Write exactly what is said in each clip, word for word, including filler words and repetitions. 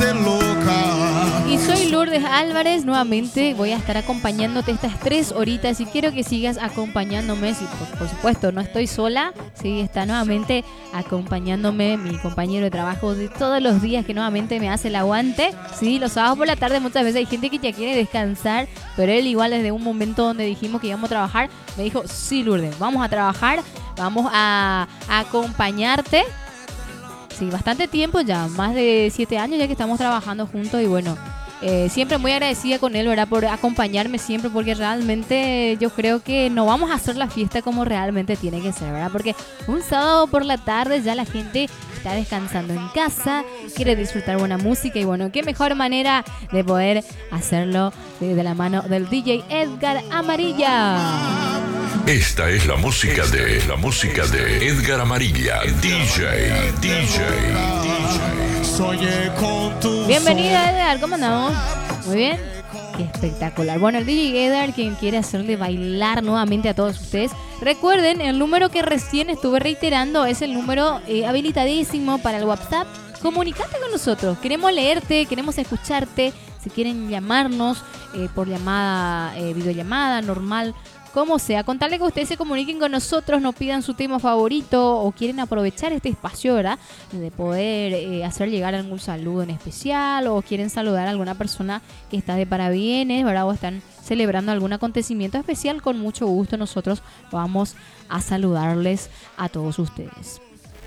de loca. Y soy Lourdes Álvarez, nuevamente voy a estar acompañándote estas tres horitas y quiero que sigas acompañándome. Sí, por, por supuesto, no estoy sola, sí, está nuevamente acompañándome mi compañero de trabajo de todos los días que nuevamente me hace el aguante. Sí, los sábados por la tarde muchas veces hay gente que ya quiere descansar, pero él igual desde un momento donde dijimos que íbamos a trabajar, me dijo, sí Lourdes, vamos a trabajar, vamos a, a acompañarte. Sí, bastante tiempo ya, más de siete años ya que estamos trabajando juntos y bueno, eh, siempre muy agradecida con él, ¿verdad? Por acompañarme siempre, porque realmente yo creo que no vamos a hacer la fiesta como realmente tiene que ser, ¿verdad? Porque un sábado por la tarde ya la gente está descansando en casa, quiere disfrutar buena música y bueno, qué mejor manera de poder hacerlo de, de la mano del D J Edgar Amarilla. Esta es la música de la música de Edgar Amarilla, D J, D J, D J. Soñé con tu Bienvenida Edgar, ¿cómo andamos? Muy bien. Qué espectacular. Bueno, el D J Edgar, quien quiere hacerle bailar nuevamente a todos ustedes. Recuerden, el número que recién estuve reiterando es el número eh, habilitadísimo para el WhatsApp. Comunicate con nosotros. Queremos leerte, queremos escucharte. Si quieren llamarnos eh, por llamada, eh, videollamada, normal, como sea, contarle que ustedes se comuniquen con nosotros, nos pidan su tema favorito o quieren aprovechar este espacio, ¿verdad? De poder eh, hacer llegar algún saludo en especial o quieren saludar a alguna persona que está de parabienes, ¿verdad? O están celebrando algún acontecimiento especial, con mucho gusto nosotros vamos a saludarles a todos ustedes.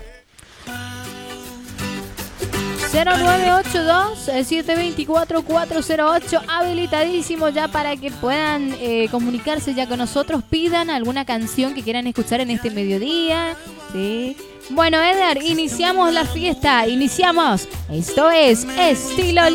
cero nueve ocho dos, siete dos cuatro, cuatro cero ocho, habilitadísimo ya para que puedan eh, comunicarse ya con nosotros, pidan alguna canción que quieran escuchar en este mediodía, ¿sí? Bueno, Edgar, iniciamos la fiesta, iniciamos, esto es Estilo